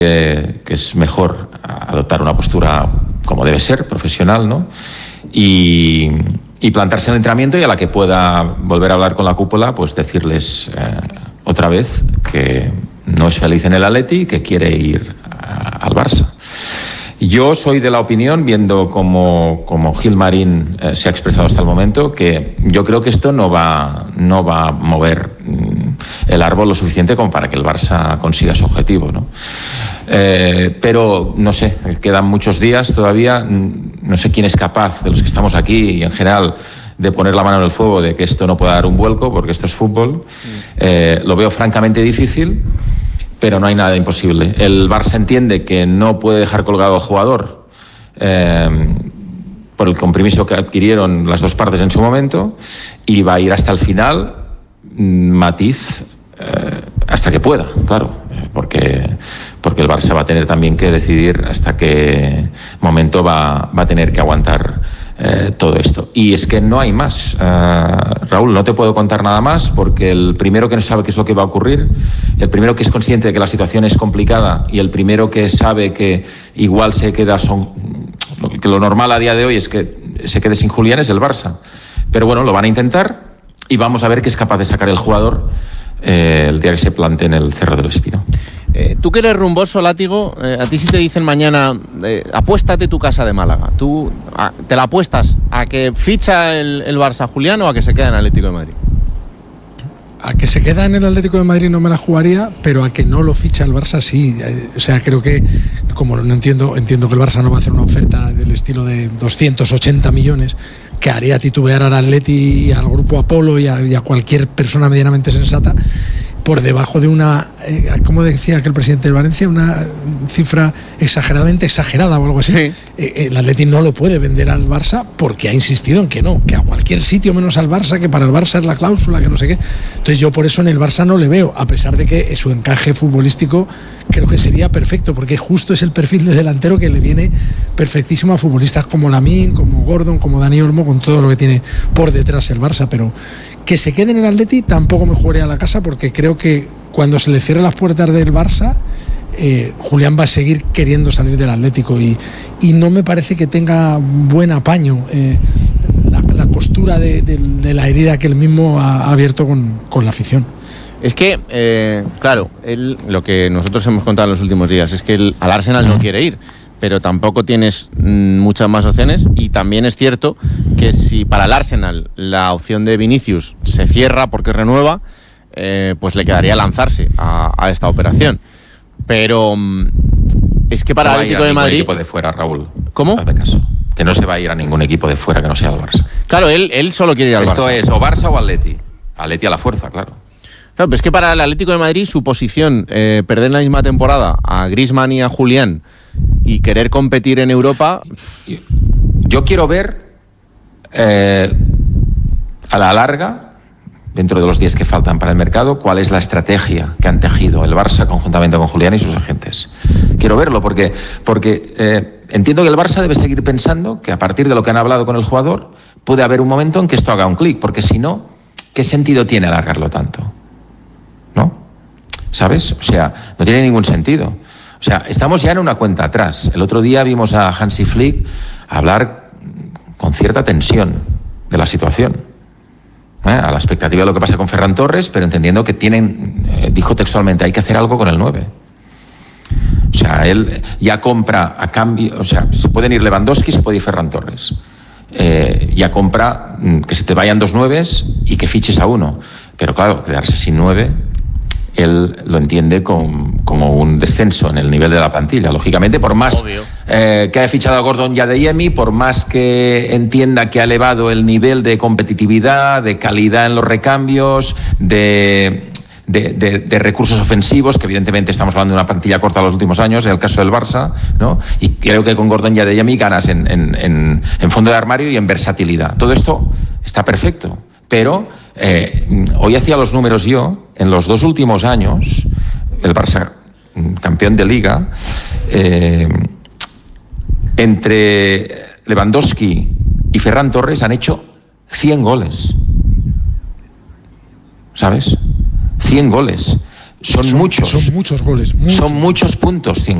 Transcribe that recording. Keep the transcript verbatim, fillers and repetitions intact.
eh, que es mejor adoptar una postura como debe ser, profesional, ¿no? Y, y plantarse en el entrenamiento, y a la que pueda volver a hablar con la cúpula, pues decirles eh, otra vez que no es feliz en el Atleti y que quiere ir a, al Barça. Yo soy de la opinión, viendo cómo, cómo Gil Marín eh, se ha expresado hasta el momento, que yo creo que esto no va, no va a mover mm, el árbol lo suficiente como para que el Barça consiga su objetivo, ¿no? Eh, pero no sé, quedan muchos días todavía. No sé quién es capaz, de los que estamos aquí y en general, de poner la mano en el fuego de que esto no pueda dar un vuelco, porque esto es fútbol. Eh, lo veo francamente difícil, pero no hay nada imposible. El Barça entiende que no puede dejar colgado al jugador eh, por el compromiso que adquirieron las dos partes en su momento, y va a ir hasta el final, matiz, eh, hasta que pueda, claro, porque, porque el Barça va a tener también que decidir hasta qué momento va, va a tener que aguantar Eh, todo esto. Y es que no hay más. Uh, Raúl, no te puedo contar nada más, porque el primero que no sabe qué es lo que va a ocurrir, el primero que es consciente de que la situación es complicada, y el primero que sabe que igual se queda, son, que lo normal a día de hoy es que se quede sin Julián, es el Barça. Pero bueno, lo van a intentar, y vamos a ver qué es capaz de sacar el jugador eh, el día que se plante en el Cerro del Espino. Eh, tú que eres rumboso, Látigo, eh, a ti si te dicen mañana, eh, apuéstate tu casa de Málaga, ¿tú a, te la apuestas a que ficha el, el Barça Julián o a que se queda en el Atlético de Madrid? A que se queda en el Atlético de Madrid no me la jugaría, pero a que no lo ficha el Barça sí. O sea, creo que, como no entiendo, entiendo que el Barça no va a hacer una oferta del estilo de doscientos ochenta millones, que haría titubear al Atleti y al grupo Apolo y a, y a cualquier persona medianamente sensata, por debajo de una, eh, como decía aquel presidente del Valencia, una cifra exageradamente exagerada o algo así. Sí. Eh, eh, el Atleti no lo puede vender al Barça, porque ha insistido en que no, que a cualquier sitio menos al Barça, que para el Barça es la cláusula, que no sé qué. Entonces yo por eso en el Barça no le veo, a pesar de que su encaje futbolístico creo que sería perfecto, porque justo es el perfil de delantero que le viene perfectísimo a futbolistas como Lamine, como Gordon, como Dani Olmo, con todo lo que tiene por detrás el Barça. Pero que se quede en el Atleti tampoco me jugaría a la casa, porque creo que cuando se le cierren las puertas del Barça, eh, Julián va a seguir queriendo salir del Atlético, y, y no me parece que tenga buen apaño eh, la, la costura de, de, de la herida que él mismo ha, ha abierto con, con la afición. Es que, eh, claro, él, lo que nosotros hemos contado en los últimos días es que él, al Arsenal no quiere ir, pero tampoco tienes mmm, muchas más opciones, y también es cierto que si para el Arsenal la opción de Vinicius se cierra porque renueva, eh, pues le quedaría lanzarse a, a esta operación. Pero mmm, es que para no el Atlético de Madrid... equipo de fuera, Raúl. ¿Cómo? Hazme caso. Que no se va a ir a ningún equipo de fuera que no sea el Barça. Claro, él, él solo quiere ir al Esto Barça. Esto es o Barça o Atleti. Atleti a la fuerza, claro. Claro, pero es que para el Atlético de Madrid su posición, eh, perder en la misma temporada a Griezmann y a Julián y querer competir en Europa... Yo, yo quiero ver eh, a la larga, dentro de los días que faltan para el mercado, cuál es la estrategia que han tejido el Barça conjuntamente con Julián y sus agentes. Quiero verlo porque, porque eh, entiendo que el Barça debe seguir pensando que a partir de lo que han hablado con el jugador puede haber un momento en que esto haga un clic, porque si no, ¿qué sentido tiene alargarlo tanto? ¿No? ¿Sabes? O sea, no tiene ningún sentido. O sea, estamos ya en una cuenta atrás. El otro día vimos a Hansi Flick hablar con cierta tensión de la situación, ¿eh? A la expectativa de lo que pasa con Ferran Torres, pero entendiendo que tienen, eh, dijo textualmente, hay que hacer algo con el nueve. O sea, él ya compra a cambio, o sea, se pueden ir Lewandowski, se puede ir Ferran Torres. Eh, ya compra que se te vayan dos nueves y que fiches a uno. Pero claro, quedarse sin nueve, él lo entiende con, como un descenso en el nivel de la plantilla. Lógicamente, por más eh, que haya fichado a Gordon y a Adeyemi, por más que entienda que ha elevado el nivel de competitividad, de calidad en los recambios, de... De, de, de recursos ofensivos, que evidentemente estamos hablando de una plantilla corta en los últimos años, en el caso del Barça, ¿no? Y creo que con Gordon y Adeyemi ganas en, en, en, en fondo de armario y en versatilidad. Todo esto está perfecto, pero eh, hoy hacía los números yo, en los dos últimos años, el Barça campeón de Liga, eh, entre Lewandowski y Ferran Torres han hecho cien goles, ¿sabes? cien goles. son, son muchos. Son muchos goles. Muchos. Son muchos puntos.